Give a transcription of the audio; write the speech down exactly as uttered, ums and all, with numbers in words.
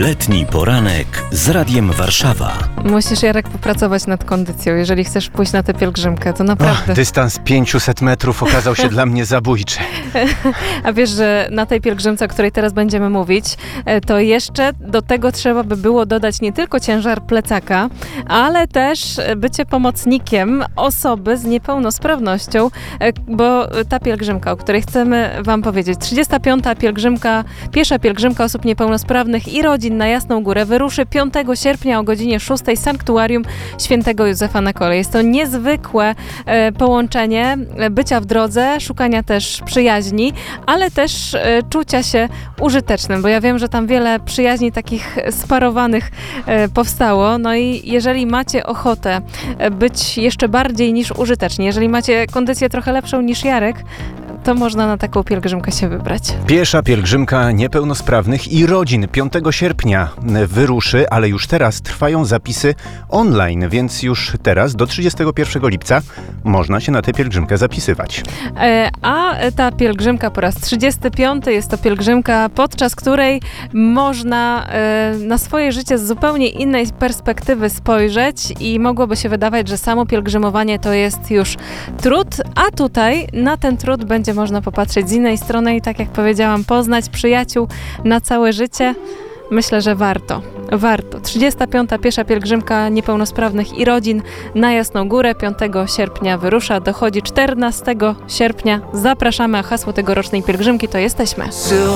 Letni poranek z Radiem Warszawa. Musisz, Jarek, popracować nad kondycją, jeżeli chcesz pójść na tę pielgrzymkę, to naprawdę. Och, dystans pięćset metrów okazał się dla mnie zabójczy. A wiesz, że na tej pielgrzymce, o której teraz będziemy mówić, to jeszcze do tego trzeba by było dodać nie tylko ciężar plecaka, ale też bycie pomocnikiem osoby z niepełnosprawnością, bo ta pielgrzymka, o której chcemy wam powiedzieć, trzydziesta piąta pielgrzymka, piesza pielgrzymka osób niepełnosprawnych i rodzin na Jasną Górę wyruszy piątego sierpnia o godzinie szóstej z Sanktuarium Świętego Józefa na Kole. Jest to niezwykłe e, połączenie bycia w drodze, szukania też przyjaźni, ale też e, czucia się użytecznym, bo ja wiem, że tam wiele przyjaźni takich sparowanych e, powstało. No i jeżeli macie ochotę być jeszcze bardziej niż użyteczni, jeżeli macie kondycję trochę lepszą niż Jarek, to można na taką pielgrzymkę się wybrać. Piesza pielgrzymka niepełnosprawnych i rodzin piątego sierpnia wyruszy, ale już teraz trwają zapisy online, więc już teraz do trzydziestego pierwszego lipca można się na tę pielgrzymkę zapisywać. E, a ta pielgrzymka po raz trzydziesty piąty jest to pielgrzymka, podczas której można e, na swoje życie z zupełnie innej perspektywy spojrzeć i mogłoby się wydawać, że samo pielgrzymowanie to jest już trud, a tutaj na ten trud będzie można popatrzeć z innej strony i tak jak powiedziałam, poznać przyjaciół na całe życie. Myślę, że warto. Warto. trzydziesta piąta piesza pielgrzymka niepełnosprawnych i rodzin na Jasną Górę piątego sierpnia wyrusza. Dochodzi czternastego sierpnia. Zapraszamy, a hasło tegorocznej pielgrzymki to jesteśmy.